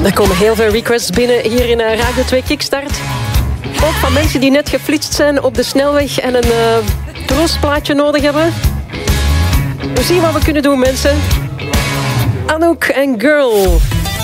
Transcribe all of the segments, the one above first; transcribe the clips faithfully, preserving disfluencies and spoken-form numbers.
Er komen heel veel requests binnen hier in uh, Radio twee Kickstart. Ook van mensen die net geflitst zijn op de snelweg en een uh, troostplaatje nodig hebben. We zien wat we kunnen doen, mensen. Anouk en Girl.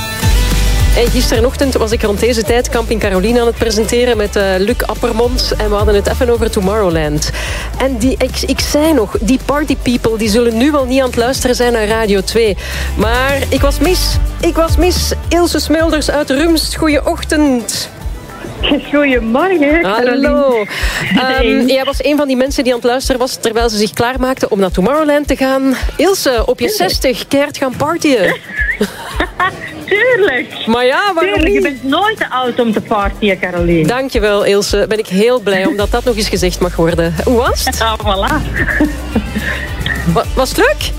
En gisterenochtend was ik rond deze tijd Camping Caroline aan het presenteren met uh, Luc Appermond. En we hadden het even over Tomorrowland. En die, ik, ik zei nog, die party people die zullen nu wel niet aan het luisteren zijn naar Radio twee. Maar ik was mis. Ik was mis. Ilse Smulders uit Rumst. Goeieochtend. Goedemorgen. Hallo. Um, jij was een van die mensen die aan het luisteren was terwijl ze zich klaarmaakten om naar Tomorrowland te gaan. Ilse, op je zestig, keert gaan partyen. Tuurlijk. Maar ja, waarom Tuurlijk, je niet? bent nooit te oud om te partyen, Caroline. Dankjewel, Ilse. Ben ik heel blij omdat dat nog eens gezegd mag worden. Hoe was het? Ah, voilà. Wa- was het leuk?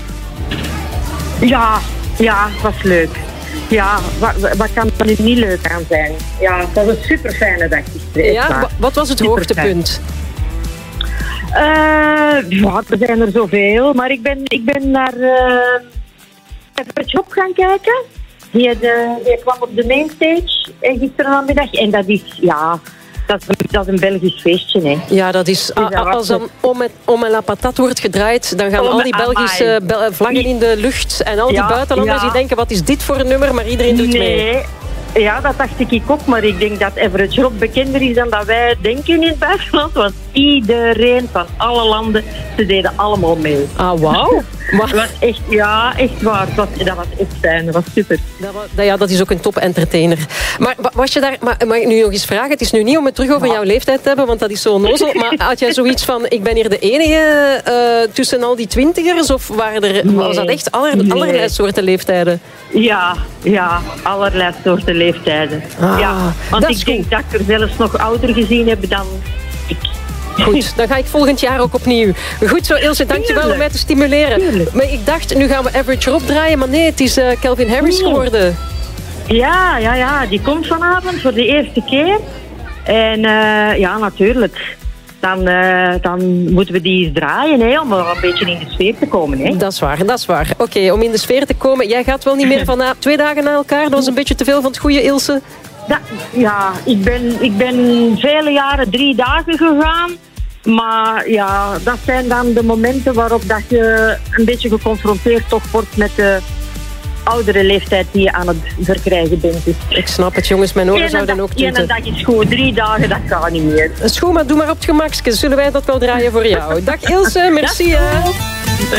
Ja, ja, het was leuk. Ja, wat, wat kan er nu niet leuk aan zijn? Ja, het was een super fijne dag. Ja, wa- wat was het hoogtepunt? Uh, ja, er zijn er zoveel. Maar ik ben, ik ben naar uh, Everett Job gaan kijken. Die, de, die kwam op de mainstage gisterenmiddag. En dat is, ja, dat is, dat is een Belgisch feestje, hè. Ja, dat is... Dus dat a- als dan om, het, om en la patat wordt gedraaid, dan gaan Om- al die Belgische amai. bel- vlaggen in de lucht. En al die Ja, buitenlanders ja. die denken, wat is dit voor een nummer? Maar iedereen doet mee. Nee, ja, dat dacht ik ook. Maar ik denk dat Everett Job bekender is dan dat wij denken in het buitenland. Want iedereen van alle landen, ze deden allemaal mee. Ah, wauw. Maar- Het was echt, ja, echt waar. Het was, dat was echt fijn. Dat was super. Dat, wa- dat- ja, dat is ook een top-entertainer. Maar wa- was je daar... Maar, mag ik nu nog eens vragen? Het is nu niet om het terug over jouw leeftijd te hebben, want dat is zo onnozel. Maar had jij zoiets van, ik ben hier de enige uh, tussen al die twintigers? Of waren er, Nee. was dat echt aller, Nee. allerlei soorten leeftijden? Ja, ja, allerlei soorten leeftijden. Ah, ja, want dat is ik denk dat ik er zelfs nog ouder gezien heb dan ik. Goed, dan ga ik volgend jaar ook opnieuw. Goed zo, Ilse, dankjewel om mij te stimuleren. Tuurlijk. Maar ik dacht, nu gaan we Average Rob draaien, maar nee, het is uh, Calvin Harris Nee. geworden. Ja, ja, ja, die komt vanavond voor de eerste keer. En uh, ja, natuurlijk. Dan, uh, dan moeten we die eens draaien, hè, om er een beetje in de sfeer te komen. Hè. Dat is waar, dat is waar. Oké, okay, om in de sfeer te komen. Jij gaat wel niet meer van uh, twee dagen na elkaar. Dat was een beetje te veel van het goede, Ilse. Da, ja, ik ben, ik ben vele jaren drie dagen gegaan. Maar ja, dat zijn dan de momenten waarop dat je een beetje geconfronteerd toch wordt met de oudere leeftijd die je aan het verkrijgen bent. Dus ik snap het, jongens. Mijn oren Ene zouden dag, ook tuten. Ene dag is goed, drie dagen, dat kan niet meer. Schoon, maar doe maar op het gemakske. Zullen wij dat wel draaien voor jou? Dag Ilse, merci. Ja, hè.